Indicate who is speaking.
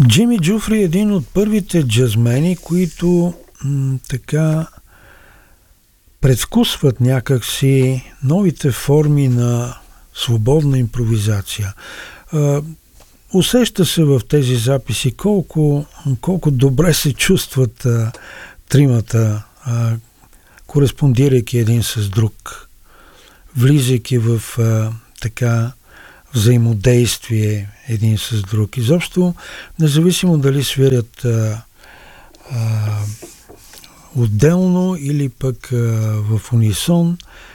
Speaker 1: Джими Джуфри е един от първите джазмени, които така предвкусват някакси новите форми на свободна импровизация. Усеща се в тези записи колко добре се чувстват тримата, кореспондирайки един с друг, влизайки в така взаимодействие един с друг. Изобщо, независимо дали свирят отделно или пък в унисон,